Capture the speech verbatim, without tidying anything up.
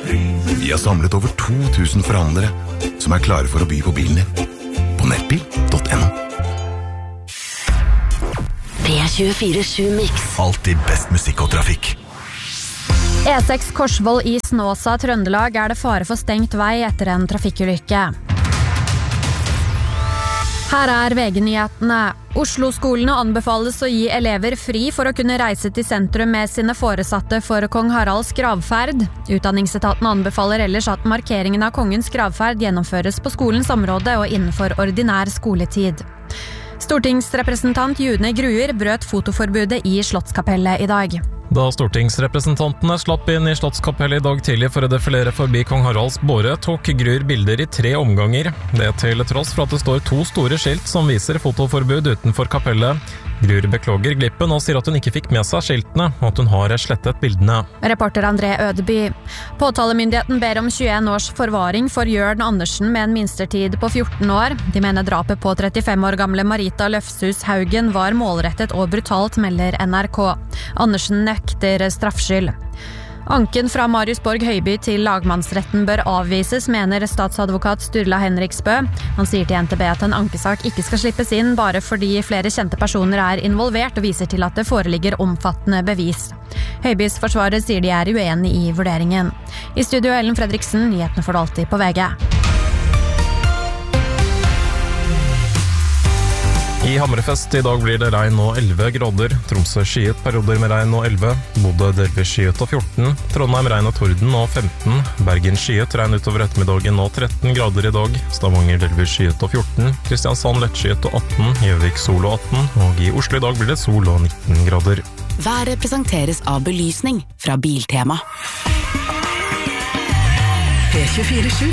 Vi har samlet over to tusen forhandlere som er klare for å by på bilen din. På nettbil punktum no. P tjuefire sju Mix. Alltid best musikk og trafikk. E seks Korsvoll i Snåsa, Trøndelag er det fare for stengt vei etter en trafikkulykke. Her er V G-nyhetene. Oslo-skolene anbefales å gi elever fri for å kunne reise til sentrum med sine foresatte for Kong Haralds gravferd. Utdanningsetaten anbefaler ellers at markeringen av kongens gravferd gjennomføres på skolens område og innenfor ordinær skoletid. Stortingsrepresentant June Gruer brøt fotoforbudet i Slottskapellet i dag. Da stortingsrepresentantene slapp inn i Slottskapellet i dag tidlig for å defilere forbi Kong Haralds båre, tok Gruer bilder i tre omganger. Det til tross for at det står to store skilt som viser fotoforbud utenfor kapellet. Gruer beklager glippen og sier at hun ikke fikk med seg skiltene, og at hun har slettet bildene. Reporter André Ødeby. Påtalemyndigheten ber om tjueen års forvaring for Jørn Andersen med en minstetid på fjorten år. De mener drapet på trettifem år gamle Marita Løfshus Haugen var målrettet og brutalt, melder N R K. Andersen nekter straffskyld. Anken fra Marius Borg Høiby til lagmannsretten bør avvises, mener statsadvokat Sturla Henriksbø. Han sier til N T B at en ankesak ikke skal slippes inn bare fordi flere kjente personer er involvert, og viser til at det foreligger omfattende bevis. Høibys forsvarer sier de er uenig i vurderingen. I studio Ellen Fredriksen, nyhetene får du alltid på V G. I Hammerfest i dag blir det regn og elleve grader. Tromsø skyet perioder med regn og elleve. Bodø delvis skyet og fjorten. Trondheim regn og torden og femten. Bergen skyet regn utover ettermiddagen og tretten grader i dag. Stavanger delvis skyet og fjorten. Kristiansand lett skyet og atten. Gjøvik sol og atten. Og i Oslo i dag blir det sol og nitten grader. Været presenteres av belysning fra Biltema. P tjuefire sju